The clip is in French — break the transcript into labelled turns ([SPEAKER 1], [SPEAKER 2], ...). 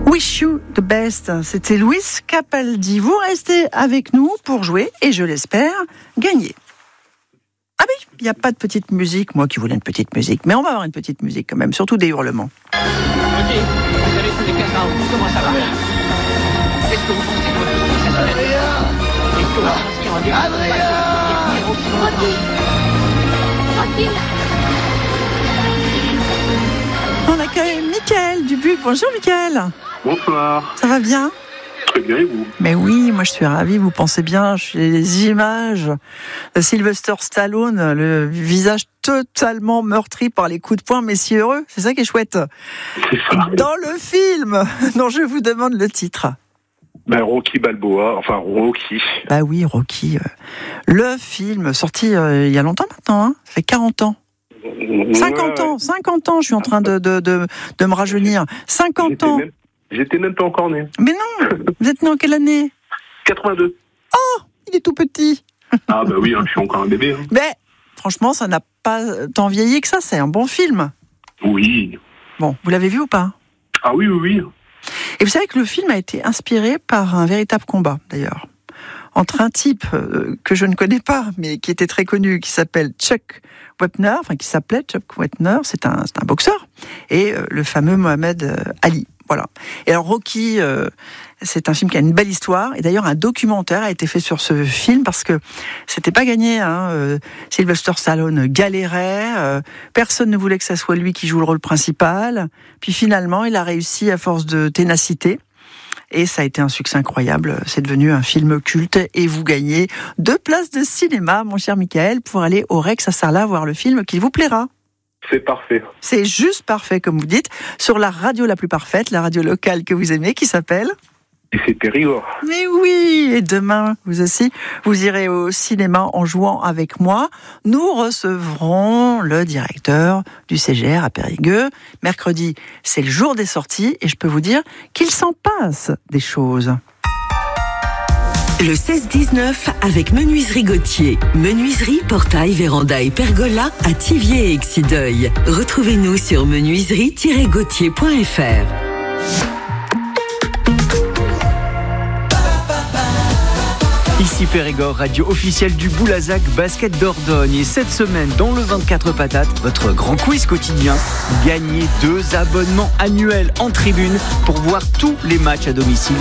[SPEAKER 1] Wish You the Best, c'était Luis Capaldi. Vous restez avec nous pour jouer et, je l'espère, gagner. Ah oui, il n'y a pas de petite musique, moi qui voulais une petite musique, mais on va avoir une petite musique quand même, surtout des hurlements.
[SPEAKER 2] Ok, vous avez tous les 4 ans, comment ça va? Qu'est-ce que vous pensez de votre vie? Est-ce que vous pensez en
[SPEAKER 3] Tranquille.
[SPEAKER 1] On accueille Mickaël Dubuc. Bonjour Mickaël.
[SPEAKER 4] Bonsoir.
[SPEAKER 1] Ça va bien?
[SPEAKER 4] Très bien, et vous?
[SPEAKER 1] Mais oui, moi je suis ravie, vous pensez bien, je suis les images de Sylvester Stallone, le visage totalement meurtri par les coups de poing, mais si heureux, c'est ça qui est chouette.
[SPEAKER 4] C'est ça.
[SPEAKER 1] Dans le film dont je vous demande le titre.
[SPEAKER 4] Ben, Rocky Balboa, enfin Rocky.
[SPEAKER 1] Bah oui, Rocky. Le film sorti il y a longtemps maintenant, hein, ça fait 40 ans. 50 ans, je suis en train de me rajeunir. 50 ans.
[SPEAKER 4] J'étais même pas encore né.
[SPEAKER 1] Mais non, vous êtes né en quelle année?
[SPEAKER 4] 82.
[SPEAKER 1] Oh, il est tout petit.
[SPEAKER 4] Ah bah oui, je suis encore un bébé. Hein.
[SPEAKER 1] Mais franchement, ça n'a pas tant vieilli que ça, c'est un bon film.
[SPEAKER 4] Oui.
[SPEAKER 1] Bon, vous l'avez vu ou pas?
[SPEAKER 4] Ah oui.
[SPEAKER 1] Et vous savez que le film a été inspiré par un véritable combat, d'ailleurs, entre un type que je ne connais pas, mais qui était très connu, qui s'appelle Chuck Wepner, qui s'appelait Chuck Wepner, c'est un boxeur, et le fameux Mohamed Ali. Voilà. Et alors Rocky, c'est un film qui a une belle histoire, et d'ailleurs un documentaire a été fait sur ce film parce que c'était pas gagné. Sylvester Stallone galérait, personne ne voulait que ça soit lui qui joue le rôle principal. Puis finalement, il a réussi à force de ténacité. Et ça a été un succès incroyable. C'est devenu un film culte. Et vous gagnez 2 places de cinéma, mon cher Mickaël, pour aller au Rex à Sarlat voir le film qui vous plaira.
[SPEAKER 4] C'est parfait.
[SPEAKER 1] C'est juste parfait, comme vous dites, sur la radio la plus parfaite, la radio locale que vous aimez, qui s'appelle...
[SPEAKER 4] Et c'est Périgord.
[SPEAKER 1] Mais oui, et demain, vous aussi, vous irez au cinéma en jouant avec moi. Nous recevrons le directeur du CGR à Périgueux. Mercredi, c'est le jour des sorties et je peux vous dire qu'il s'en passe des choses.
[SPEAKER 5] Le 16-19 avec Menuiserie Gauthier. Menuiserie, portail, véranda et pergola à Thiviers et Exideuil. Retrouvez-nous sur menuiserie-gauthier.fr.
[SPEAKER 6] Ici Périgord, radio officielle du Boulazac Basket Dordogne. Et cette semaine, dans le 24 patates, votre grand quiz quotidien, gagnez 2 abonnements annuels en tribune pour voir tous les matchs à domicile